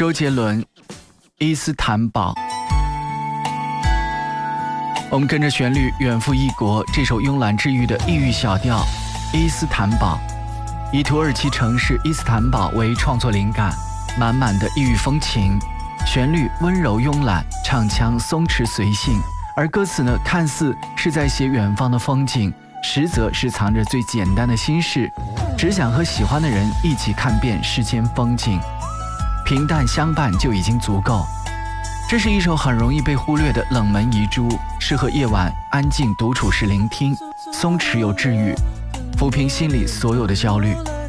周杰伦《伊斯坦堡》。我们跟着旋律远赴异国，这首慵懒治愈的异域小调《伊斯坦堡》，以土耳其城市伊斯坦堡为创作灵感，满满的异域风情，旋律温柔慵懒，唱腔松弛随性，而歌词呢，看似是在写远方的风景，实则是藏着最简单的心事，只想和喜欢的人一起看遍世间风景，平淡相伴就已经足够。这是一首很容易被忽略的冷门遗珠，适合夜晚安静独处时聆听，松弛又治愈，抚平心里所有的焦虑。